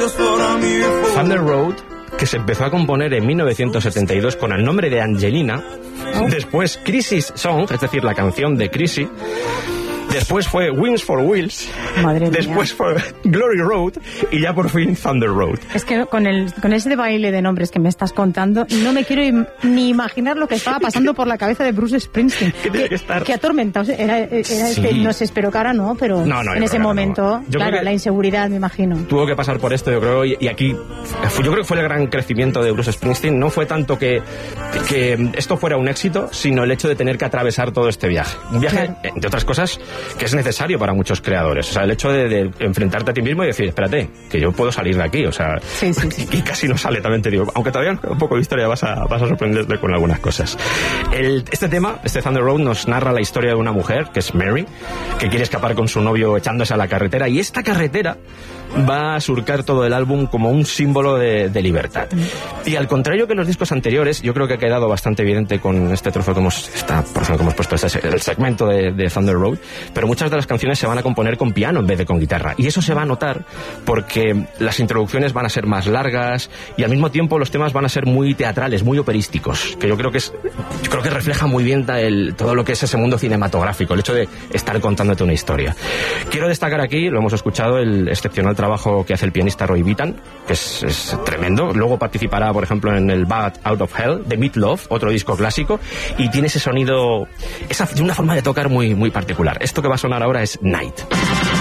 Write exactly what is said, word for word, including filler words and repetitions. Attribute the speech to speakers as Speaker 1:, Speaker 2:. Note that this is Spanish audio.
Speaker 1: Thunder Road, que se empezó a componer en mil novecientos setenta y dos con el nombre de Angelina, después Crisis Song, es decir, la canción de Crisis, después fue Wings for Wheels,
Speaker 2: Madre
Speaker 1: después
Speaker 2: mía.
Speaker 1: fue Glory Road y ya por fin Thunder Road.
Speaker 2: Es que con el con ese baile de nombres que me estás contando, no me quiero im- ni imaginar lo que estaba pasando por la cabeza de Bruce Springsteen.
Speaker 1: Que tiene que estar-
Speaker 2: Qué atormentado. Era, era
Speaker 1: Sí.
Speaker 2: este, no sé, espero que ahora no, pero
Speaker 1: No, no, yo
Speaker 2: en
Speaker 1: creo
Speaker 2: ese
Speaker 1: que ahora
Speaker 2: momento,
Speaker 1: no. Yo
Speaker 2: claro,
Speaker 1: creo que-
Speaker 2: la inseguridad, me imagino.
Speaker 1: Tuvo que pasar por esto, yo creo, y, y aquí fue- yo creo que fue el gran crecimiento de Bruce Springsteen. No fue tanto que, que esto fuera un éxito, sino el hecho de tener que atravesar todo este viaje. Un viaje,
Speaker 2: Claro.
Speaker 1: entre otras cosas, que es necesario para muchos creadores. O sea, el hecho de, de enfrentarte a ti mismo y decir, espérate, que yo puedo salir de aquí. O sea,
Speaker 2: Sí, sí, sí.
Speaker 1: y casi no sale, también te digo. Aunque todavía nos queda un poco de historia, vas a, vas a sorprenderte con algunas cosas. El- este tema, este Thunder Road, nos narra la historia de una mujer, que es Mary, que quiere escapar con su novio echándose a la carretera. Y esta carretera va a surcar todo el álbum como un símbolo de, de libertad. Y al contrario que los discos anteriores, yo creo que ha quedado bastante evidente con este trozo que hemos, esta porción que hemos puesto, este es el segmento de, de Thunder Road, pero muchas de las canciones se van a componer con piano en vez de con guitarra. Y eso se va a notar porque las introducciones van a ser más largas y al mismo tiempo los temas van a ser muy teatrales, muy operísticos, que yo creo que es, yo creo que refleja muy bien el, todo lo que es ese mundo cinematográfico, el hecho de estar contándote una historia. Quiero destacar aquí, lo hemos escuchado, el excepcional trabajo que hace el pianista Roy Bittan, que es, es tremendo. Luego participará, por ejemplo, en el Bad Out of Hell de Meat Loaf, otro disco clásico, y tiene ese sonido, esa, una forma de tocar muy, muy particular. Esto que va a sonar ahora es Night.